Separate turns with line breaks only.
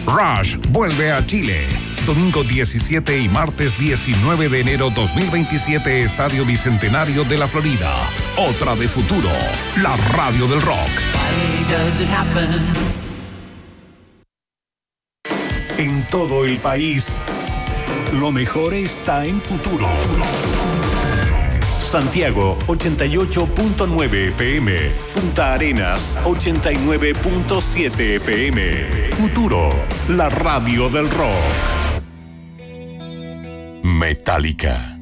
Rush vuelve a Chile. Domingo 17 y martes 19 de enero 2027, Estadio Bicentenario de la Florida. Otra de futuro, la radio del rock. En todo el país, lo mejor está en Futuro. Santiago 88.9 FM, Punta Arenas 89.7 FM. Futuro, la radio del rock. Metallica.